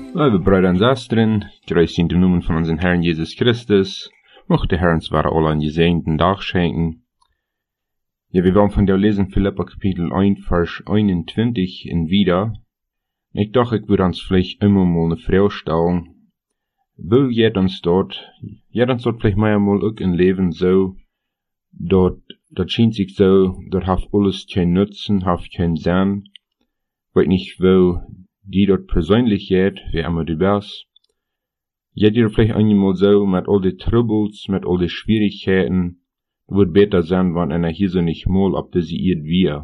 Liebe Brüder und Schwestern, grüß in dem Namen von unserem Herrn Jesus Christus, mochte der Herr uns alle einen gesegneten Tag schenken. Ja, wir wollen von der lesen Philipper Kapitel 1, Vers 21 in wieder. Ich dachte, ich würde uns vielleicht immer mal eine Frage stellen. Wo geht uns dort vielleicht mal auch ein Leben so, dort scheint sich so, dort hat alles keinen Nutzen, hat keinen Sinn, weiß nicht, wo die dort persönlich geht, wie immer du bist. Geht ihr vielleicht einmal so, mit all die Troubles, mit all die Schwierigkeiten, wird besser sein, wenn einer hier so nicht mal abdesiert wir.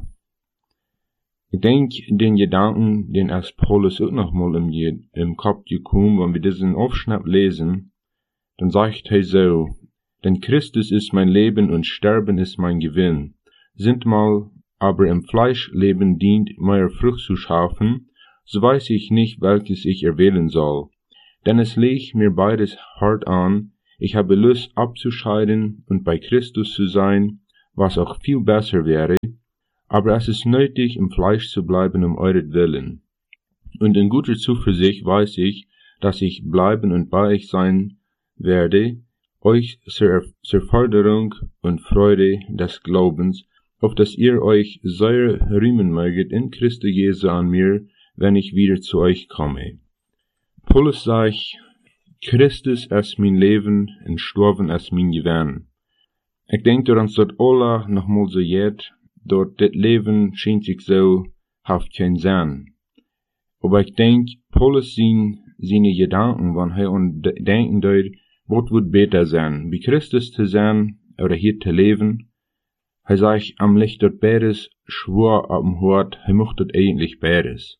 Ich denke, den Gedanken, den erst Paulus auch noch mal im Kopf gekommen, wenn wir diesen Aufschnitt lesen, dann sagt er so, denn Christus ist mein Leben und Sterben ist mein Gewinn. Sind mal aber im Fleisch leben dient, mehr Frucht zu schaffen, so weiß ich nicht, welches ich erwählen soll. Denn es liegt mir beides hart an, ich habe Lust abzuscheiden und bei Christus zu sein, was auch viel besser wäre, aber es ist nötig, im Fleisch zu bleiben um euretwillen. Und in guter Zuversicht weiß ich, dass ich bleiben und bei euch sein werde, euch zur Förderung und Freude des Glaubens, auf dass ihr euch sehr rühmen möget in Christus Jesu an mir, wenn ich wieder zu euch komme. Paulus sagt, Christus ist mein Leben und Sterben ist mein Gewinn. Ich denke, dass uns dort alle nochmal so geht, dort das Leben scheint sich so, hat keinen Sinn. Aber ich denke, Paulus seine Gedanken, wenn er und denken dort, was wird besser sein, wie Christus zu sein oder hier zu leben. Er sagt, am Licht dort beides, schwor am Hort, er macht dort eigentlich beides.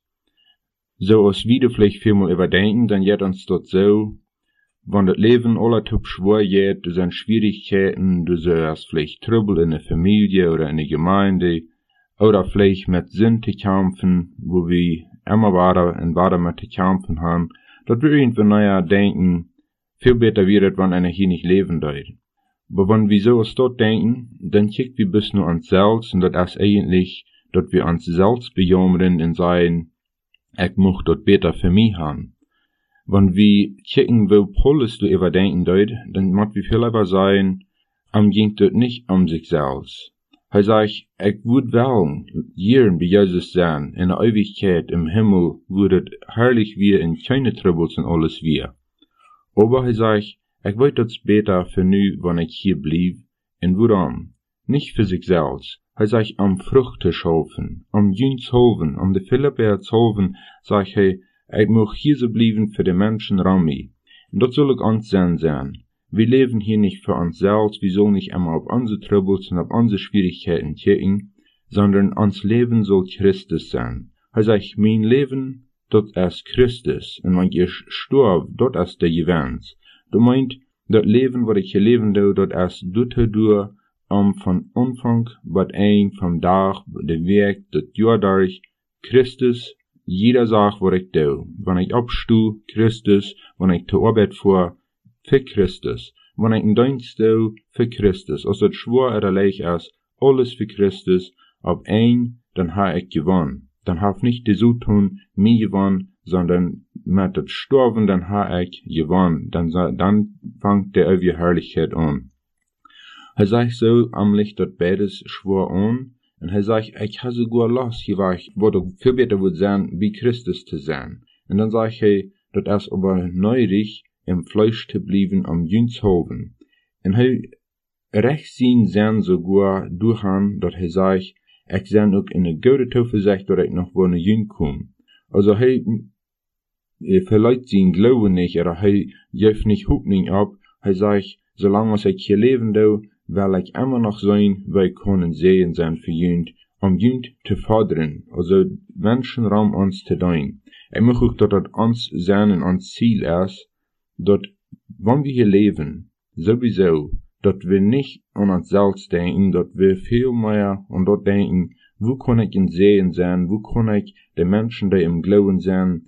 So als wir vielleicht vielmal überdenken, dann geht uns dort so, wenn das Leben aller Typ schwer geht, du sind Schwierigkeiten, du hast vielleicht Trouble in der Familie oder in der Gemeinde, oder vielleicht mit Sinn zu kämpfen, wo wir immer weiter mit zu kämpfen haben, dort wir irgendwie denken, viel besser wird, wenn einer hier nicht leben darf. Aber wenn wir so aus dort denken, dann kicken wir bis nur ans Selbst, und das ist eigentlich, dass wir ans Selbst bejammern und sagen, ich muss dort besser für mich haben. Wenn wir kicken, wo Paulus du überdenken dort, dann muss wir viel lieber sagen, ging dort nicht sich selbst. Er sagt, ich würde wollen, hier bei Jesus sein, in der Ewigkeit im Himmel, würde herrlich wir in keine Troubles und alles wir. Aber er sagt, ich weiß das besser für nu, wenn ich hier blieb, und woran? Nicht für sich selbst. Er sagt, Frucht zu schaffen, Jüng zu helfen, de Philipper zu helfen, sagt er, ich muss hier so bleiben für die Menschen Rami. Und das soll ich uns sein. Wir leben hier nicht für uns selbst, wir sollen nicht immer auf unsere Troubles und auf unsere Schwierigkeiten kicken, sondern uns Leben soll Christus sein. Er sagt, mein Leben, das ist Christus, und wenn ich stirb, das ist der Gewinn. Du meint, das Leben, was ich hier leben do, das ist durch, von Anfang, bis ein, vom Tag, der Weg, das Jahr durch, Christus, jeder sagt, was ich do. Wenn ich abstu, Christus, wenn ich zur Arbeit fuhr, für Christus. Wenn ich in Dienst do, für Christus. Als das schwor oder leicht ist, alles für Christus, ab ein, dann ha ich gewonnen. Dann hab nicht die so tun, mir gewonnen, sondern mit das Sterben, dann ha ich gewonnen. Dann fängt der ewige Herrlichkeit an. Er sagt so, am Licht dort beides schwor an, und er sagt, ich habe sogar Lust, hier war ich, wo doch viel besser wird sein, wie Christus zu sein. Und dann sagt er, dort ist aber neurig, im Fleisch zu bleiben, Jüng zu helfen. Und er recht sein sogar durch an, dort er sagt, ich sein auch in der gute Zuversicht, dass ich noch wo ne Jüng komme. Also er verleiht sein Glauben nicht, oder er gibt nicht Hoffnung ab, er sagt, solange ich hier leben do, will ich immer noch sein, wir können sehen sein für Jünd, Jünd zu fordern, also Menschenraum uns zu dienen. Ich möchte auch, dass das uns sein und uns Ziel ist, dass, wenn wir hier leben, sowieso, dass wir nicht an uns selbst denken, dass wir viel mehr an dort denken, wo kann ich in Sehen sein, wo kann ich den Menschen, die im Glauben sind,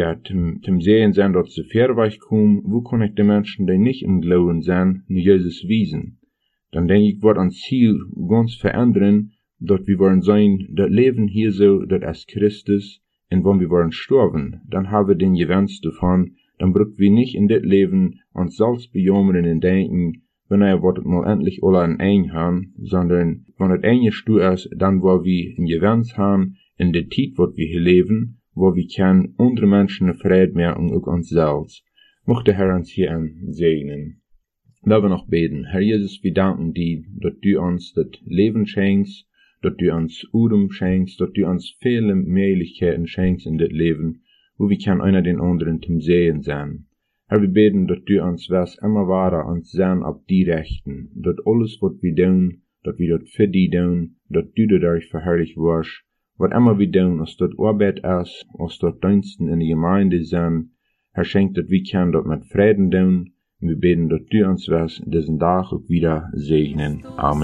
zum Sehen sein, dass sie fairweich kommen, wo kann ich den Menschen, die nicht im Glauben sind, nur Jesus wiesen. Dann denke ich, wird ein Ziel ganz verändern, dass wir wollen sein, das Leben hier so, das ist Christus, en wann wir waren sterven, dann haben wir den gewenst davon, dann brücken wir nicht in dit Leben uns selbst bejammern und denken, wenn wird het mal endlich alle an ein haben, sondern wenn het ein stu ist, dann wo wir ein Gewens haben, in der Zeit, wo wir hier leben, wo wir können andere Menschen Frieden merken, auch uns selbst. Mocht der Herr uns hier segnen. Laten wir noch beten. Herr Jesus, wir danken dir, dass du uns das Leben schenkst, dass du uns Udem schenkst, dass du uns viele Möglichkeiten schenkst in das Leben, wo wir können einer den anderen zum Sehen sein. Herr, wir beten, dass du uns was immer weiter uns sehen ab die Rechten, dass alles, was wir tun, dass wir das für die tun, dass du dadurch verherrlicht wirst, was immer wir tun, als das Arbeit ist, als das Diensten in der Gemeinde sind, Herr, schenkt, dass wir können das mit Frieden tun, und wir beten, dass du uns was diesen Tag auch wieder segnen. Amen.